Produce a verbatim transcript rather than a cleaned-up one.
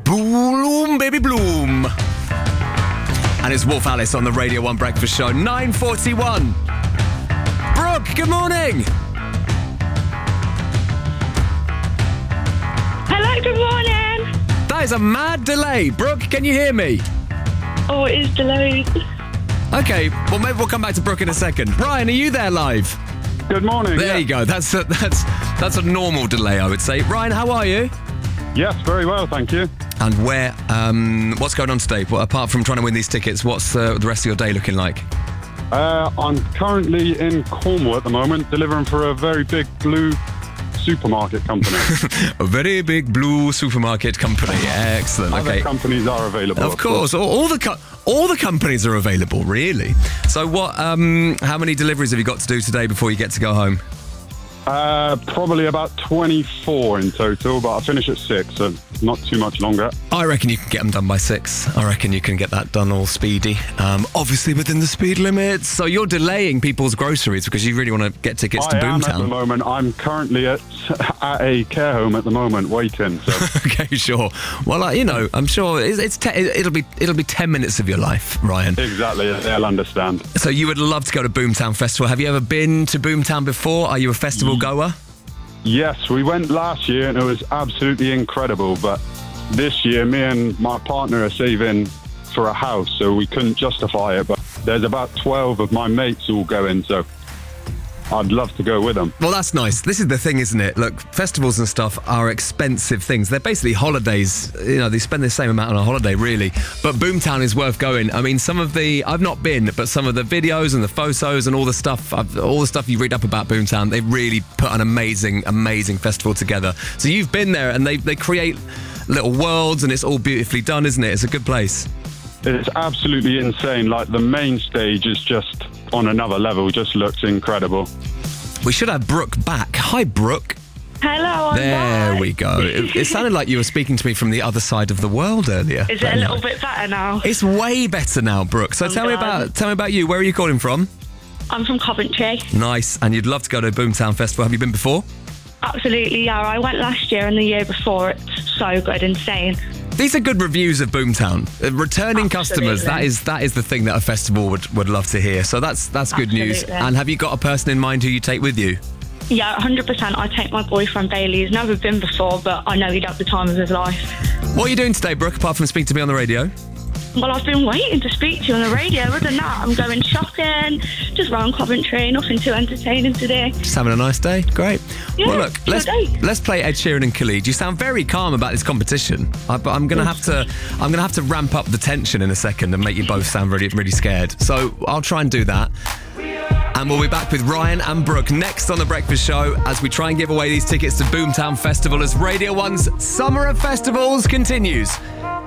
Bloom, baby, bloom. And it's Wolf Alice on the Radio one Breakfast Show, nine forty-one. Brooke, good morning. Hello, good morning. That is a mad delay. Brooke, can you hear me? Oh, it is delayed. Okay, well, maybe we'll come back to Brooke in a second. Ryan, are you there live? Good morning. There yeah. you go. That's a, that's that's a normal delay, I would say. Ryan, how are you? Yes, very well, thank you. And where? Um, what's going on today? Well, apart from trying to win these tickets, what's uh, the rest of your day looking like? Uh, I'm currently in Cornwall at the moment, delivering for a very big blue supermarket company. A very big blue supermarket company. Excellent. Other Okay. companies are available. Of course, all, all the co- all the companies are available, really. So, what? Um, how many deliveries have you got to do today before you get to go home? Uh, probably about twenty-four in total, but I finish at six, so not too much longer. I reckon you can get them done by six. I reckon you can get that done all speedy. Um, obviously within the speed limits. So you're delaying people's groceries because you really want to get tickets I to am Boomtown. at the moment. I'm currently at at a care home at the moment, waiting. So. Okay, sure. Well, uh, you know, I'm sure it's, it's te- it'll be it'll be ten minutes of your life, Ryan. Exactly, they'll understand. So you would love to go to Boomtown Festival. Have you ever been to Boomtown before? Are you a festival goer? Yes, we went last year and it was absolutely incredible, but this year me and my partner are saving for a house, so we couldn't justify it, but there's about twelve of my mates all going, so I'd love to go with them. Well, that's nice. This is the thing, isn't it? Look, festivals and stuff are expensive things. They're basically holidays. You know, they spend the same amount on a holiday, really. But Boomtown is worth going. I mean, some of the... I've not been, but some of the videos and the photos and all the stuff, I've, all the stuff you read up about Boomtown, they really put an amazing, amazing festival together. So you've been there, and they, they create little worlds, and it's all beautifully done, isn't it? It's a good place. It's absolutely insane. Like, the main stage is just on another level, just looks incredible. We should have Brooke back. Hi, Brooke. Hello, I'm There back. we go. It, it sounded like you were speaking to me from the other side of the world earlier. Is it a little bit better now? It's way better now, Brooke. So I'm tell me glad. about tell me about you. Where are you calling from? I'm from Coventry. Nice. And you'd love to go to Boomtown Festival. Have you been before? Absolutely, yeah. I went last year and the year before. It's so good, insane. These are good reviews of Boomtown. Uh, returning Absolutely. customers, that is that is the thing that a festival would, would love to hear. So that's that's good news. Absolutely. And have you got a person in mind who you take with you? Yeah, one hundred percent. I take my boyfriend Bailey. He's never been before, but I know he'd have the time of his life. What are you doing today, Brooke, apart from speaking to me on the radio? Well, I've been waiting to speak to you on the radio. Other than that, I'm going shopping, just round Coventry, nothing too entertaining today. Just having a nice day. Great. Yeah, well, look, chill let's day. let's play Ed Sheeran and Khalid. You sound very calm about this competition. I, but I'm gonna have to I'm gonna have to ramp up the tension in a second and make you both sound really really scared. So I'll try and do that. And we'll be back with Ryan and Brooke next on The Breakfast Show as we try and give away these tickets to Boomtown Festival as Radio one's Summer of Festivals continues.